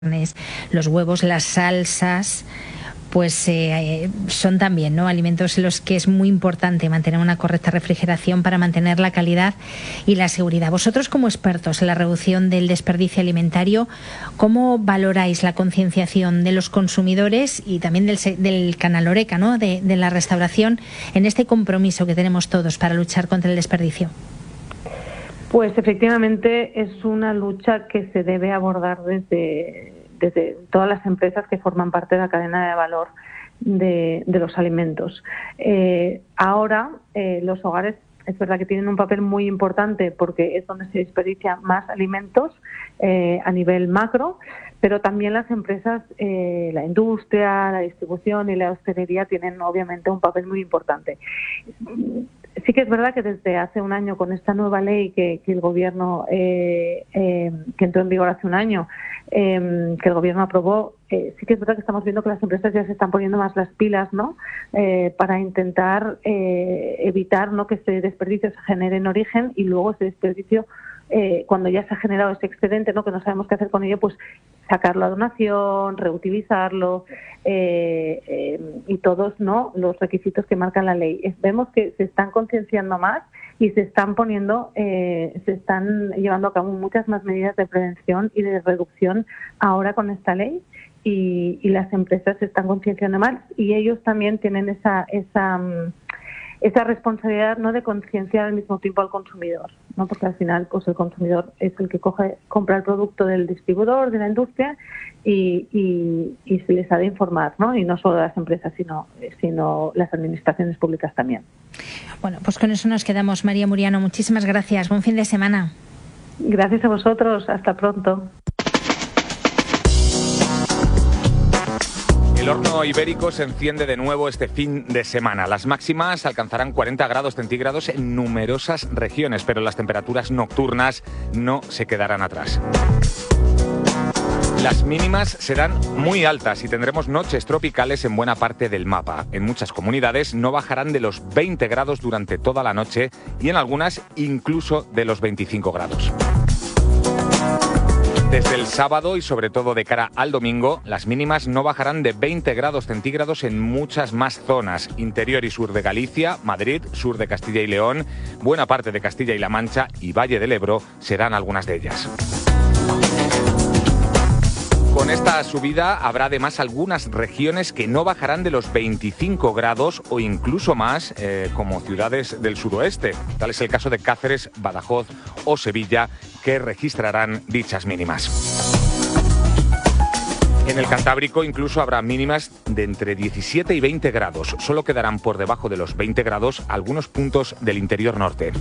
los huevos, las salsas, pues son también, ¿no?, alimentos en los que es muy importante mantener una correcta refrigeración para mantener la calidad y la seguridad. Vosotros, como expertos en la reducción del desperdicio alimentario, ¿cómo valoráis la concienciación de los consumidores y también del canal Horeca, ¿no?, de la restauración, en este compromiso que tenemos todos para luchar contra el desperdicio? Pues efectivamente es una lucha que se debe abordar desde todas las empresas que forman parte de la cadena de valor de los alimentos. Ahora los hogares es verdad que tienen un papel muy importante porque es donde se desperdicia más alimentos a nivel macro, pero también las empresas, la industria, la distribución y la hostelería tienen obviamente un papel muy importante. Sí que es verdad que desde hace un año, con esta nueva ley que el Gobierno, que entró en vigor hace un año, que el Gobierno aprobó, sí que es verdad que estamos viendo que las empresas ya se están poniendo más las pilas, ¿no?, para intentar evitar, ¿no?, que ese desperdicio se genere en origen y luego ese desperdicio, cuando ya se ha generado ese excedente, ¿no?, que no sabemos qué hacer con ello, pues sacarlo a donación, reutilizarlo y todos, ¿no?, los requisitos que marca la ley. Vemos que se están concienciando más y se están llevando a cabo muchas más medidas de prevención y de reducción ahora con esta ley, y las empresas se están concienciando más y ellos también tienen esa responsabilidad, ¿no?, de concienciar al mismo tiempo al consumidor, ¿no?, porque al final pues el consumidor es el que compra el producto del distribuidor, de la industria, y se les ha de informar, ¿no?, y no solo las empresas, sino las administraciones públicas también. Bueno, pues con eso nos quedamos. María Muriano, muchísimas gracias. Buen fin de semana. Gracias a vosotros. Hasta pronto. El horno ibérico se enciende de nuevo este fin de semana. Las máximas alcanzarán 40 grados centígrados en numerosas regiones, pero las temperaturas nocturnas no se quedarán atrás. Las mínimas serán muy altas y tendremos noches tropicales en buena parte del mapa. En muchas comunidades no bajarán de los 20 grados durante toda la noche y en algunas incluso de los 25 grados. Desde el sábado y sobre todo de cara al domingo, las mínimas no bajarán de 20 grados centígrados en muchas más zonas. Interior y sur de Galicia, Madrid, sur de Castilla y León, buena parte de Castilla y La Mancha y Valle del Ebro serán algunas de ellas. Con esta subida habrá además algunas regiones que no bajarán de los 25 grados o incluso más, como ciudades del suroeste. Tal es el caso de Cáceres, Badajoz o Sevilla, que registrarán dichas mínimas. En el Cantábrico incluso habrá mínimas de entre 17 y 20 grados. Solo quedarán por debajo de los 20 grados algunos puntos del interior norte.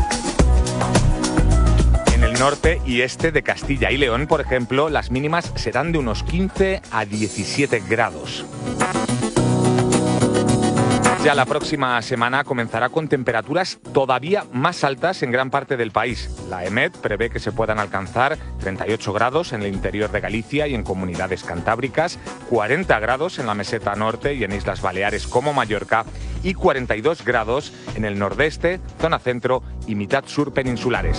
En el norte y este de Castilla y León, por ejemplo, las mínimas serán de unos 15 a 17 grados. Ya la próxima semana comenzará con temperaturas todavía más altas en gran parte del país. La EMET prevé que se puedan alcanzar 38 grados en el interior de Galicia y en comunidades cantábricas, 40 grados en la meseta norte y en Islas Baleares como Mallorca y 42 grados en el nordeste, zona centro y mitad sur peninsulares.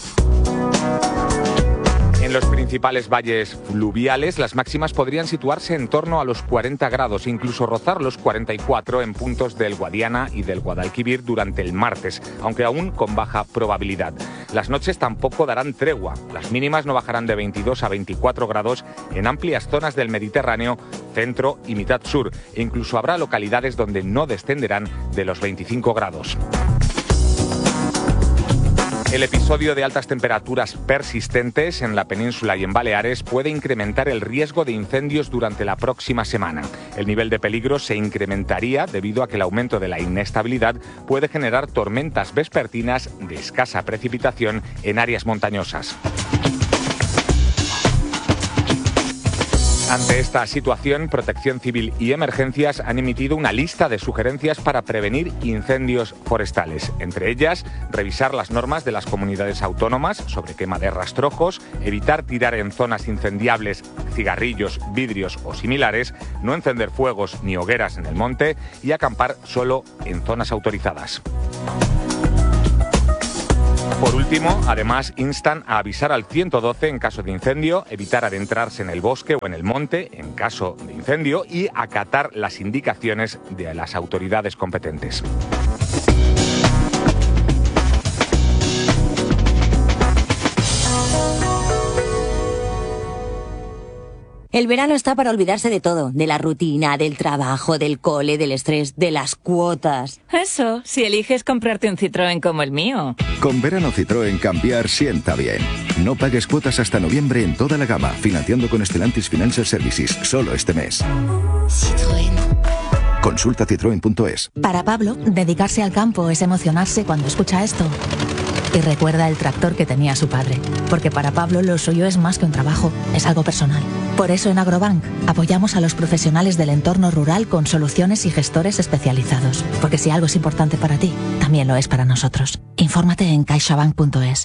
En los principales valles fluviales, las máximas podrían situarse en torno a los 40 grados, incluso rozar los 44 en puntos del Guadiana y del Guadalquivir durante el martes, aunque aún con baja probabilidad. Las noches tampoco darán tregua. Las mínimas no bajarán de 22 a 24 grados en amplias zonas del Mediterráneo, centro y mitad sur, e incluso habrá localidades donde no descenderán de los 25 grados. El episodio de altas temperaturas persistentes en la península y en Baleares puede incrementar el riesgo de incendios durante la próxima semana. El nivel de peligro se incrementaría debido a que el aumento de la inestabilidad puede generar tormentas vespertinas de escasa precipitación en áreas montañosas. Ante esta situación, Protección Civil y Emergencias han emitido una lista de sugerencias para prevenir incendios forestales. Entre ellas, revisar las normas de las comunidades autónomas sobre quema de rastrojos, evitar tirar en zonas incendiables cigarrillos, vidrios o similares, no encender fuegos ni hogueras en el monte y acampar solo en zonas autorizadas. Por último, además, instan a avisar al 112 en caso de incendio, evitar adentrarse en el bosque o en el monte en caso de incendio y acatar las indicaciones de las autoridades competentes. El verano está para olvidarse de todo, de la rutina, del trabajo, del cole, del estrés, de las cuotas. Eso, si eliges comprarte un Citroën como el mío. Con verano Citroën cambiar sienta bien. No pagues cuotas hasta noviembre en toda la gama, financiando con Stellantis Financial Services, solo este mes. Citroën. Consulta citroen.es. Para Pablo, dedicarse al campo es emocionarse cuando escucha esto. Y recuerda el tractor que tenía su padre, porque para Pablo lo suyo es más que un trabajo, es algo personal. Por eso en Agrobank apoyamos a los profesionales del entorno rural con soluciones y gestores especializados, porque si algo es importante para ti, también lo es para nosotros. Infórmate en caixabank.es.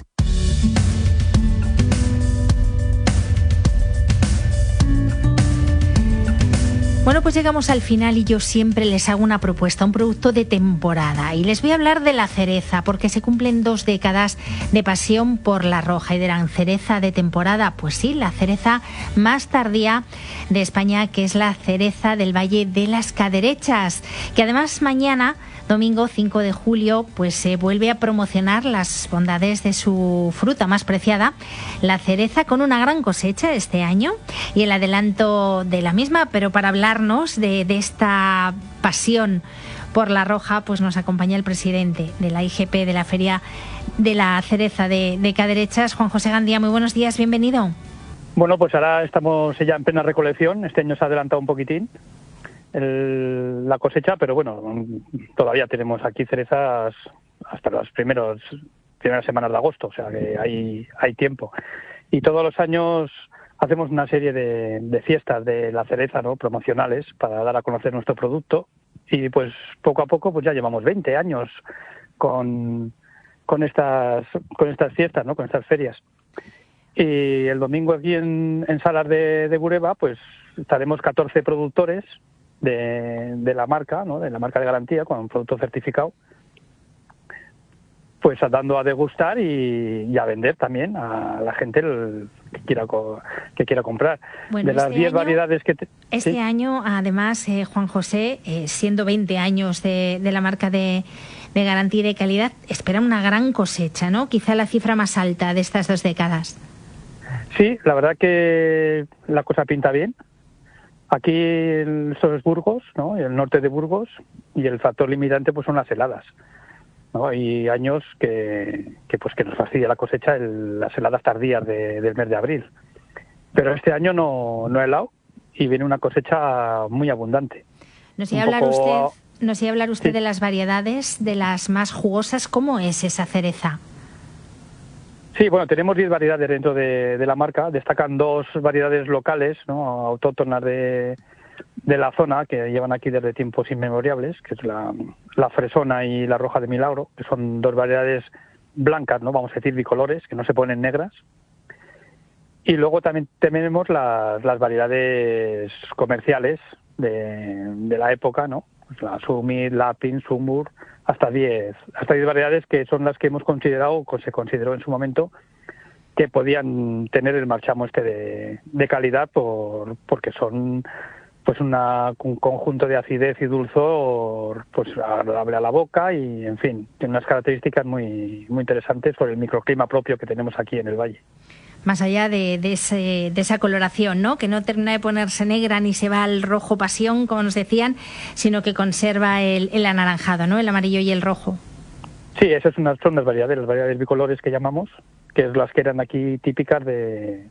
Bueno, pues llegamos al final y yo siempre les hago una propuesta, un producto de temporada. Y les voy a hablar de la cereza, porque se cumplen 2 décadas de pasión por la roja. Y dirán, ¿cereza de temporada? Pues sí, la cereza más tardía de España, que es la cereza del Valle de las Caderechas, que además mañana, domingo 5 de julio, pues se vuelve a promocionar las bondades de su fruta más preciada, la cereza, con una gran cosecha este año y el adelanto de la misma. Pero para hablarnos de esta pasión por la roja, pues nos acompaña el presidente de la IGP de la Feria de la Cereza de Caderechas, Juan José Gandía. Muy buenos días, bienvenido. Bueno, pues ahora estamos ya en plena recolección. Este año se ha adelantado un poquitín la cosecha, pero bueno, todavía tenemos aquí cerezas hasta las primeras semanas de agosto, o sea que hay tiempo. Y todos los años hacemos una serie de fiestas de la cereza, ¿no?, promocionales, para dar a conocer nuestro producto. Y pues poco a poco pues ya llevamos 20 años con estas fiestas, ¿no?, con estas ferias. Y el domingo aquí en Salar de Bureba pues estaremos 14 productores de la marca, ¿no?, de la marca de garantía, con un producto certificado, pues dando a degustar y a vender también a la gente que quiera comprar. Bueno, de las 10 variedades que... Este ¿sí? año, además, Juan José, siendo 20 años de la marca de garantía y de calidad, espera una gran cosecha, ¿no? Quizá la cifra más alta de estas 2 décadas. Sí, la verdad que la cosa pinta bien. Aquí esto es Burgos, ¿no?, el norte de Burgos, y el factor limitante pues son las heladas, ¿no? Hay años que nos fastidia la cosecha las heladas tardías del mes de abril. Pero este año no ha helado y viene una cosecha muy abundante. Nos iba a hablar usted de las variedades, de las más jugosas. ¿Cómo es esa cereza? Sí, bueno, tenemos 10 variedades dentro de la marca. Destacan 2 variedades locales, ¿no?, autóctonas de la zona, que llevan aquí desde tiempos inmemoriales, que es la fresona y la roja de Milagro, que son 2 variedades blancas, ¿no?, vamos a decir bicolores, que no se ponen negras. Y luego también tenemos las variedades comerciales de la época, ¿no?, pues la Sumit, Lapin, Sumur, hasta 10 variedades, que son las que hemos considerado, o se consideró en su momento, que podían tener el marchamo de calidad porque son pues un conjunto de acidez y dulzor pues agradable a la boca y, en fin, tiene unas características muy, muy interesantes por el microclima propio que tenemos aquí en el valle. Más allá de esa coloración, ¿no?, que no termina de ponerse negra ni se va al rojo pasión, como nos decían, sino que conserva el anaranjado, ¿no?, el amarillo y el rojo. Sí, esas son las variedades bicolores que llamamos, que es las que eran aquí típicas de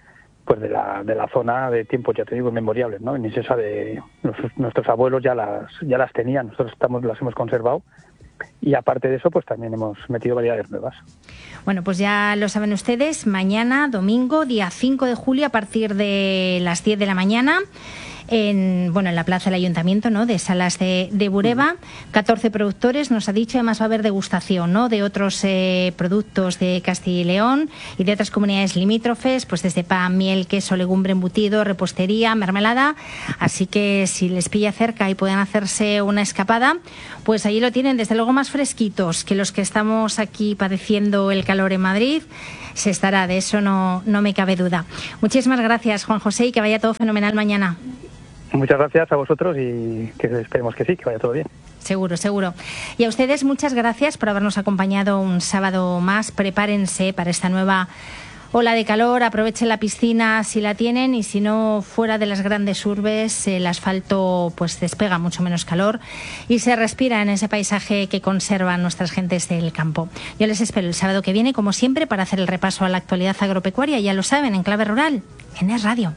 la zona de tiempos, ya te digo, inmemoriales, ¿no? En esa de nuestros abuelos ya las tenían, nosotros las hemos conservado. Y aparte de eso, pues también hemos metido variedades nuevas. Bueno, pues ya lo saben ustedes, mañana, domingo, día 5 de julio, a partir de las 10 de la mañana, en la plaza del Ayuntamiento, ¿no?, de Salas de Bureba. 14 productores, nos ha dicho, además va a haber degustación, ¿no?, de otros productos de Castilla y León y de otras comunidades limítrofes, pues desde pan, miel, queso, legumbre, embutido, repostería, mermelada. Así que si les pilla cerca y pueden hacerse una escapada, pues allí lo tienen, desde luego más fresquitos que los que estamos aquí padeciendo el calor en Madrid. Se estará, de eso no me cabe duda. Muchísimas gracias, Juan José, y que vaya todo fenomenal mañana. Muchas gracias a vosotros y que esperemos que sí, que vaya todo bien. Seguro, seguro. Y a ustedes muchas gracias por habernos acompañado un sábado más. Prepárense para esta nueva ola de calor, aprovechen la piscina si la tienen, y si no, fuera de las grandes urbes el asfalto pues despega mucho menos calor y se respira en ese paisaje que conservan nuestras gentes del campo. Yo les espero el sábado que viene, como siempre, para hacer el repaso a la actualidad agropecuaria, ya lo saben, en Clave Rural, en Es Radio.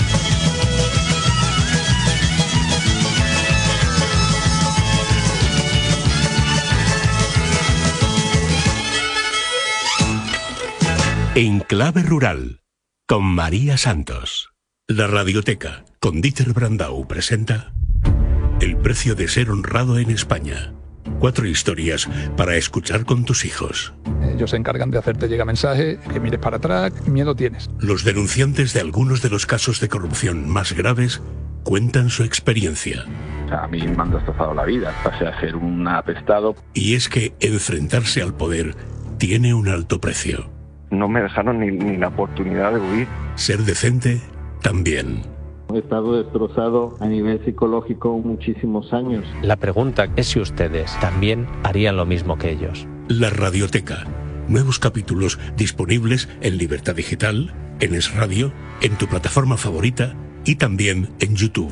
En Clave Rural, con María Santos. La Radioteca, con Dieter Brandau, presenta El precio de ser honrado en España. 4 historias para escuchar con tus hijos. Ellos se encargan de hacerte llegar mensaje, que mires para atrás, miedo tienes. Los denunciantes de algunos de los casos de corrupción más graves cuentan su experiencia. A mí me han destrozado la vida, pasé a ser un apestado. Y es que enfrentarse al poder tiene un alto precio. No me dejaron ni la oportunidad de huir. Ser decente también. He estado destrozado a nivel psicológico muchísimos años. La pregunta es si ustedes también harían lo mismo que ellos. La Radioteca. Nuevos capítulos disponibles en Libertad Digital, en Es Radio, en tu plataforma favorita y también en YouTube.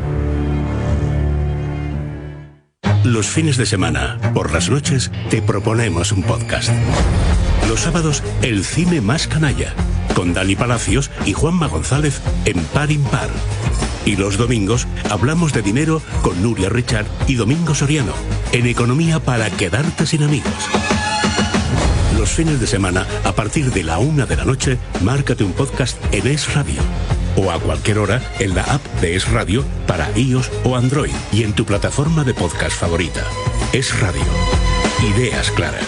Los fines de semana, por las noches, te proponemos un podcast. Los sábados, el cine más canalla, con Dani Palacios y Juanma González en Par Impar. Y los domingos, hablamos de dinero con Nuria Richard y Domingo Soriano, en Economía para quedarte sin amigos. Los fines de semana, a partir de la 1 de la noche, márcate un podcast en Es Radio. O a cualquier hora en la app de Es Radio para iOS o Android y en tu plataforma de podcast favorita. Es Radio. Ideas claras.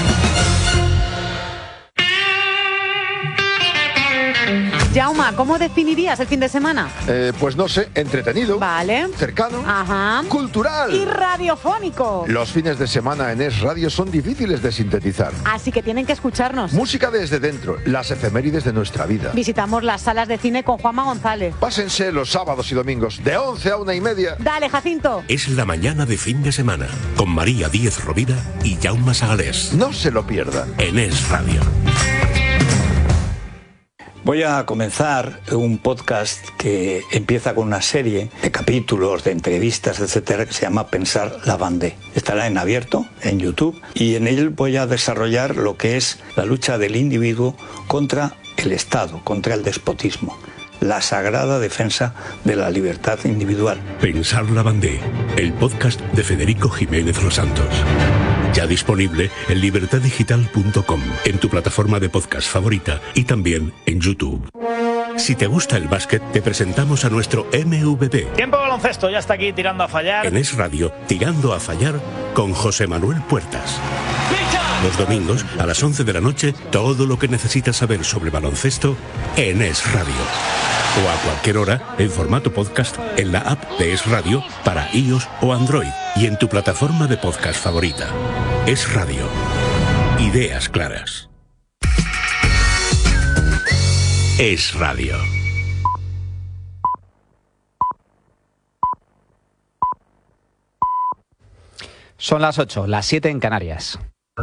Jauma, ¿cómo definirías el fin de semana? Pues no sé, entretenido. Vale. Cercano. Ajá. Cultural. Y radiofónico. Los fines de semana en Es Radio son difíciles de sintetizar. Así que tienen que escucharnos. Música desde dentro, las efemérides de nuestra vida. Visitamos las salas de cine con Juanma González. Pásense los sábados y domingos de 11 a 1:30. Dale, Jacinto. Es la mañana de fin de semana, con María Díez Rovira y Jaume Sagalés. No se lo pierdan. En Es Radio. Voy a comenzar un podcast que empieza con una serie de capítulos, de entrevistas, etcétera, que se llama Pensar la Vendée. Estará en abierto, en YouTube, y en él voy a desarrollar lo que es la lucha del individuo contra el Estado, contra el despotismo. La sagrada defensa de la libertad individual. Pensar la Vendée, el podcast de Federico Jiménez Los Santos. Ya disponible en libertaddigital.com, en tu plataforma de podcast favorita y también en YouTube. Si te gusta el básquet, te presentamos a nuestro MVP. Tiempo de baloncesto, ya está aquí tirando a fallar. En Es Radio, Tirando a Fallar, con José Manuel Puertas. Los domingos, a las 11 de la noche, todo lo que necesitas saber sobre baloncesto en Es Radio. O a cualquier hora, en formato podcast, en la app de Es Radio para iOS o Android y en tu plataforma de podcast favorita. Es Radio. Ideas claras. Es Radio. Son las 8, las 7 en Canarias.